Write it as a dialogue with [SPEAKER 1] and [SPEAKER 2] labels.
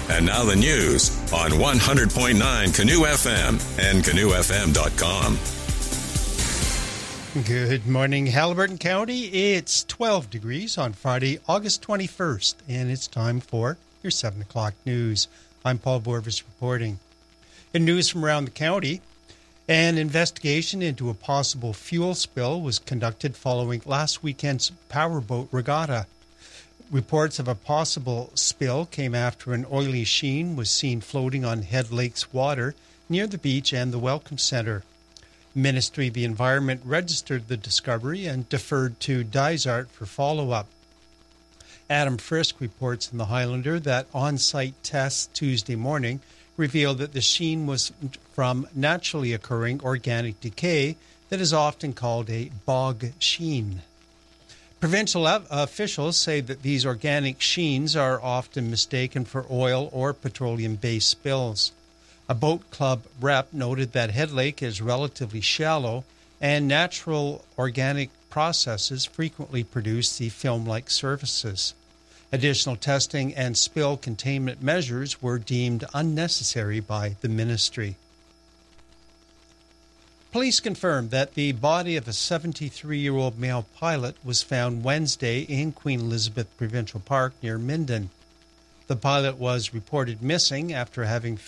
[SPEAKER 1] And now the news on 100.9 Canoe FM and canoefm.com.
[SPEAKER 2] Good morning, Haliburton County. It's 12 degrees on Friday, August 21st, and it's time for your 7 o'clock news. I'm Paul Borvis reporting. In news from around the county, an investigation into a possible fuel spill was conducted following last weekend's powerboat regatta. Reports of a possible spill came after an oily sheen was seen floating on Head Lake's water near the beach and the Welcome Centre. Ministry of the Environment registered the discovery and deferred to Dysart for follow-up. Adam Frisk reports in the Highlander that on-site tests Tuesday morning revealed that the sheen was from naturally occurring organic decay that is often called a bog sheen. Provincial officials say that these organic sheens are often mistaken for oil or petroleum-based spills. A boat club rep noted that Head Lake is relatively shallow and natural organic processes frequently produce the film-like surfaces. Additional testing and spill containment measures were deemed unnecessary by the ministry. Police confirmed that the body of a 73-year-old male pilot was found Wednesday in Queen Elizabeth Provincial Park near Minden. The pilot was reported missing after having